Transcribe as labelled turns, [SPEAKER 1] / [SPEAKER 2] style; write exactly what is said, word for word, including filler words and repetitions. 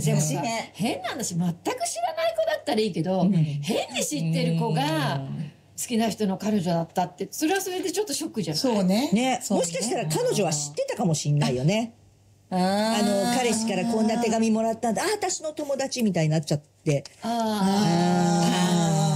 [SPEAKER 1] でもさ、変な話、全く知らない子だったらいいけど、変に知ってる子が好きな人の彼女だったって、それはそれでちょっとショックじゃない？
[SPEAKER 2] そうね。
[SPEAKER 3] ね、もしかしたら彼女は知ってたかもしんないよね。あの、彼氏からこんな手紙もらったんだ。あ、私の友達みたいになっちゃって。ああ。